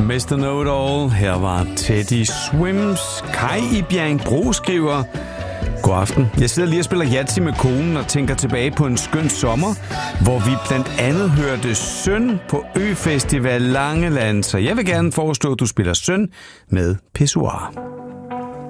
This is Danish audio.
Mr. Know-It-All. Her var Teddy Swims. Kai i Bjerringbro skriver: God aften. Jeg sidder lige og spiller Yatzy med konen og tænker tilbage på en skøn sommer, hvor vi blandt andet hørte Søn på Øfestival Langeland. Så jeg vil gerne foreslå, at du spiller Søn med Pissoir.